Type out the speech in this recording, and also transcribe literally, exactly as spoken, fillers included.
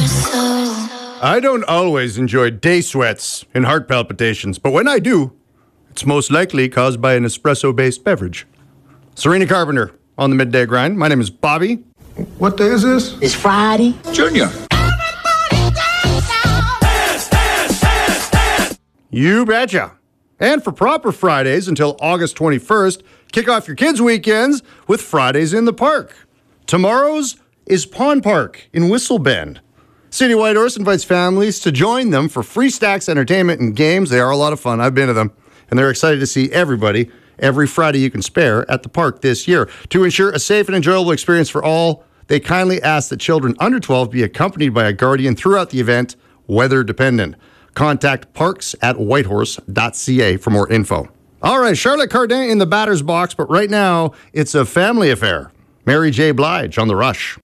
I don't always enjoy day sweats and heart palpitations, but when I do, it's most likely caused by an espresso-based beverage. Serena Carpenter on the Midday Grind. My name is Bobby. What day is this? It's Friday. Junior. You betcha. And for proper Fridays until August twenty-first, kick off your kids' weekends with Fridays in the Park. Tomorrow's is Pond Park in Whistle Bend. City Whitehorse invites families to join them for free stacks, entertainment, and games. They are a lot of fun. I've been to them, and they're excited to see everybody every Friday you can spare at the park this year. To ensure a safe and enjoyable experience for all, they kindly ask that children under twelve be accompanied by a guardian throughout the event, weather dependent. Contact parks at whitehorse dot c a for more info. All right, Charlotte Cardin in the batter's box, but right now it's a family affair. Mary J. Blige on The Rush.